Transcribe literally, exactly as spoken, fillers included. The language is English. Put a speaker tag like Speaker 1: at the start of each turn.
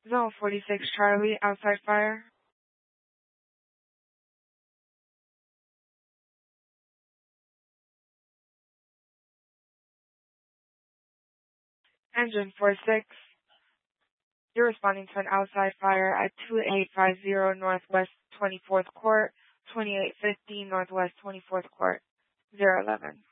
Speaker 1: Zone forty-six Charlie, outside fire. Engine four six. You're responding to an outside fire at two eight five zero Northwest twenty-fourth Court, twenty-eight fifty Northwest twenty-fourth Court, zero eleven.